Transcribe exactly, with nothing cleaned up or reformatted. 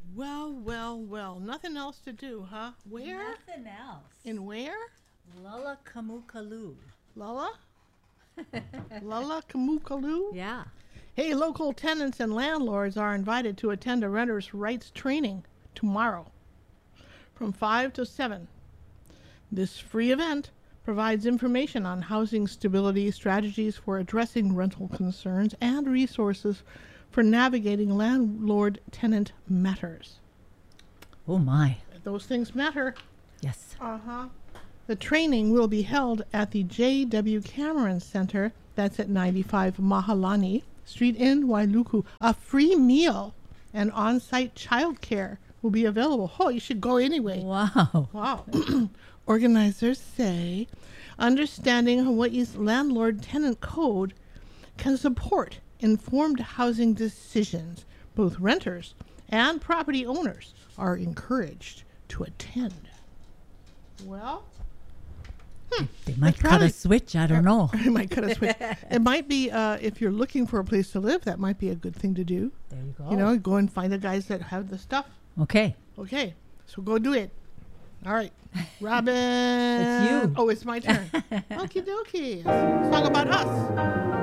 Well, well, well. Nothing else to do, huh? Where? Nothing else. In where? Lala Kamukalu. Lala? Lala Kamukalu? Yeah. Hey, local tenants and landlords are invited to attend a renters' rights training tomorrow from five to seven. This free event provides information on housing stability, strategies for addressing rental concerns, and resources for navigating landlord-tenant matters. Oh, my. Those things matter. Yes. Uh-huh. The training will be held at the J W Cameron Center. That's at ninety-five Mahalani Street in Wailuku. A free meal and on-site childcare will be available. Oh, you should go anyway. Wow. Wow. Organizers say understanding Hawaii's landlord-tenant code can support informed housing decisions. Both renters and property owners are encouraged to attend. Well, Hmm. They might That's cut probably- a switch. I don't know. it might cut a switch. It might be, uh, if you're looking for a place to live, that might be a good thing to do. There you go. You know, go and find the guys that have the stuff. Okay. Okay, so go do it. All right, Robin. It's you. Oh, it's my turn. Okie dokie. Let's talk about us.